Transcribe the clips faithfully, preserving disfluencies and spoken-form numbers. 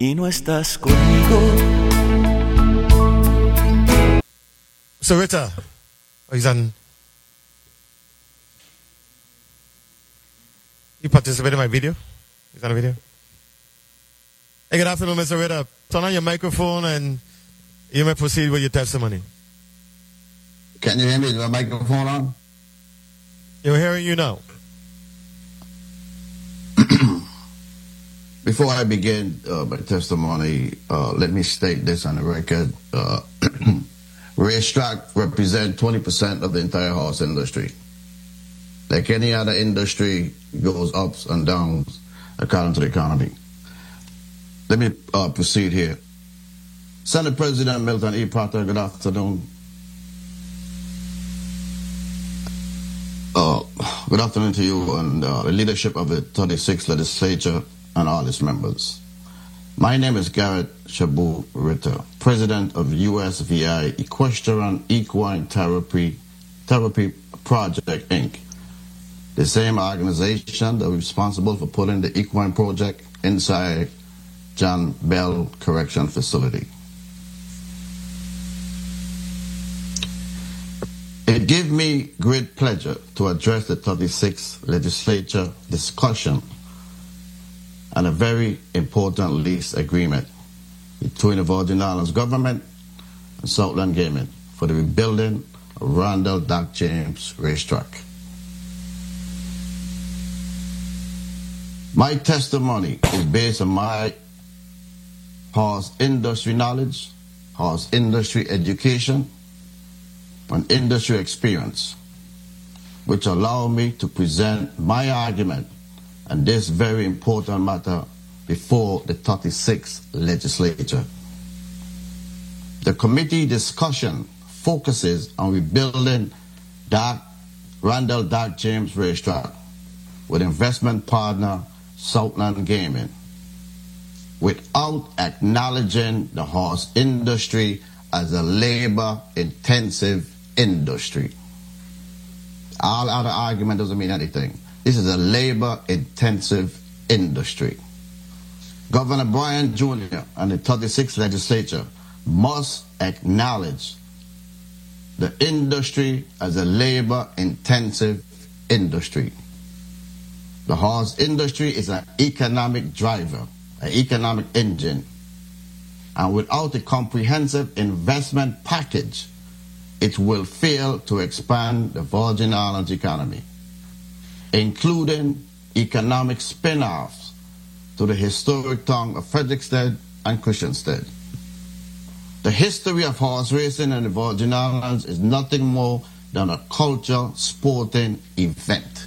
y no estás conmigo. So Rita, oh, he's on. He participated in my video? He's on a video? Hey, good afternoon, Mister Ritter. Turn on your microphone and you may proceed with your testimony. Can you hear me? Is my microphone on? We're hearing you now. Before I begin uh, my testimony, uh, let me state this on the record. Uh, Racetrack represents twenty percent of the entire horse industry. Like any other industry, it goes ups and downs according to the economy. Let me uh, proceed here. Senate President Milton E. Potter, good afternoon. Uh, good afternoon to you and uh, the leadership of the thirty-sixth Legislature and all its members. My name is Garrett Shabu Ritter, President of U S V I Equestrian Equine Therapy, Therapy Project, Incorporated, the same organization that was responsible for putting the equine project inside John Bell Correction Facility. It gives me great pleasure to address the thirty-sixth Legislature discussion on a very important lease agreement between the Virgin Islands government and Southland Gaming for the rebuilding of Randall Doc James Racetrack. My testimony is based on my horse industry knowledge, horse industry education, and industry experience, which allow me to present my argument on this very important matter before the thirty-sixth Legislature. The committee discussion focuses on rebuilding Doc, Randall Doc James Racetrack with investment partner Southland Gaming, without acknowledging the horse industry as a labor-intensive industry. All other argument doesn't mean anything. This is a labor-intensive industry. Governor Bryan Junior and the thirty-sixth Legislature must acknowledge the industry as a labor-intensive industry. The horse industry is an economic driver, an economic engine, and without a comprehensive investment package, it will fail to expand the Virgin Islands economy, including economic spin-offs to the historic town of Frederiksted and Christiansted. The history of horse racing in the Virgin Islands is nothing more than a cultural sporting event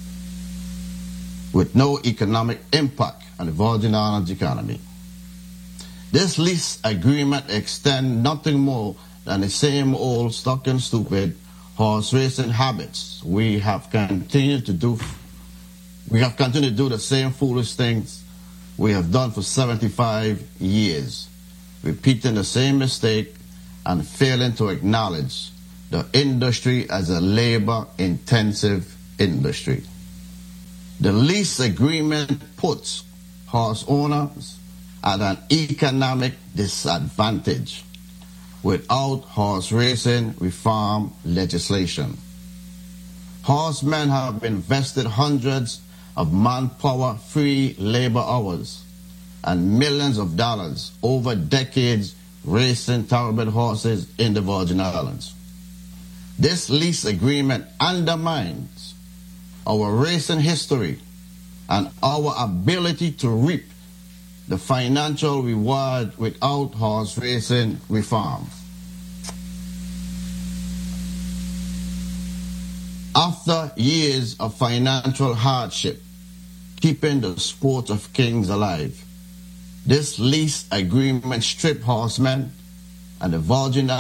with no economic impact on the Virgin Islands economy. This lease agreement extends nothing more than the same old stuck and stupid horse racing habits. We have continued to do we have continued to do the same foolish things we have done for seventy-five years, repeating the same mistake and failing to acknowledge the industry as a labor-intensive industry. The lease agreement puts horse owners at an economic disadvantage without horse racing reform legislation. Horsemen have invested hundreds of manpower-free labor hours and millions of dollars over decades racing thoroughbred horses in the Virgin Islands. This lease agreement undermines our racing history and our ability to reap the financial reward without horse racing reform. After years of financial hardship, keeping the sport of kings alive, this lease agreement stripped horsemen and the Virgin